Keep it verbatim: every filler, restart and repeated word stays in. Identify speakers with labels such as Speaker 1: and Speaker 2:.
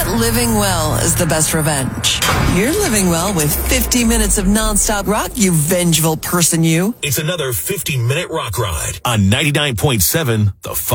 Speaker 1: forget living well is the best revenge. You're living well with fifty minutes of nonstop rock, you vengeful person, you.
Speaker 2: It's another fifty-minute rock ride on ninety-nine point seven The